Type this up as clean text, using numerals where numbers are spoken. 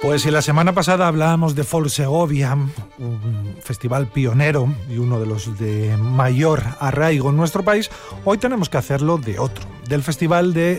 Pues si la semana pasada hablábamos de Folk Segovia, un festival pionero y uno de los de mayor arraigo en nuestro país, hoy tenemos que hacerlo de otro, del Festival de